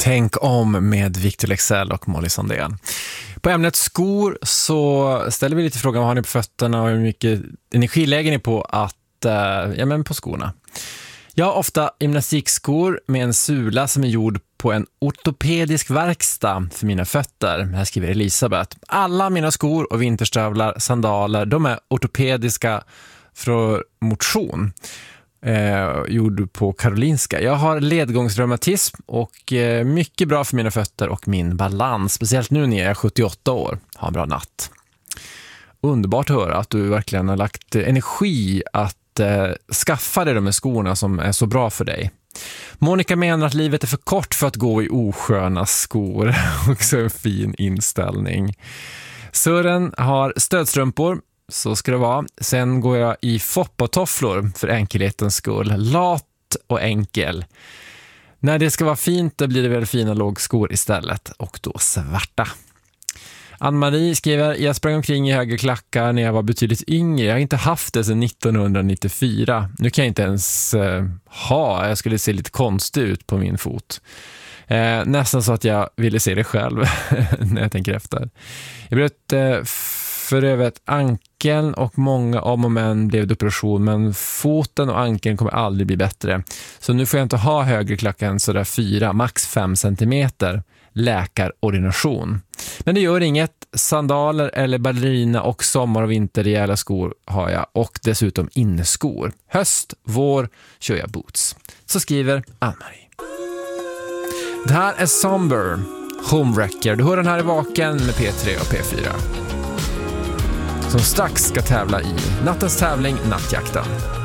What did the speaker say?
Tänk om med Victor Leksell och Molly Sandén. På ämnet skor så ställer vi lite frågan vad har ni på fötterna och hur mycket energi lägger ni på att på skorna. Jag har ofta gymnastikskor med en sula som är gjord på en ortopedisk verkstad för mina fötter. Här skriver Elisabeth. Alla mina skor och vinterstövlar, sandaler, de är ortopediska för motion. Gjord på Karolinska. Jag har ledgångsreumatism och mycket bra för mina fötter och min balans. Speciellt nu när jag är 78 år. Ha en bra natt. Underbart att höra att du verkligen har lagt energi att skaffa dig de här skorna som är så bra för dig. Monica menar att livet är för kort för att gå i osköna skor. Också en fin inställning. Sören har stödstrumpor. Så ska det vara. Sen går jag i foppatofflor för enkelhetens skull. Lat och enkel. När det ska vara fint då blir det väl fina lågskor istället. Och då svarta. Ann-Marie skriver, jag sprang omkring i höga klackar när jag var betydligt yngre. Jag har inte haft det sedan 1994. Nu kan jag inte ens jag skulle se lite konstig ut på min fot. Nästan så att jag ville se det själv när jag tänker efter. Jag bröt för över ankeln och många om och men blev det operation, men foten och ankeln kommer aldrig bli bättre. Så nu får jag inte ha högre klackar än sådär 4, max 5 centimeter. Läkarordination. Men det gör inget. Sandaler eller ballerina och sommar- och vinterrejäla skor har jag och dessutom inneskor. Höst, vår kör jag boots. Så skriver Ann-Marie. Det här är Somber, Homewrecker. Du hör den här i Vaken med P3 och P4. Som strax ska tävla i nattens tävling Nattjakten.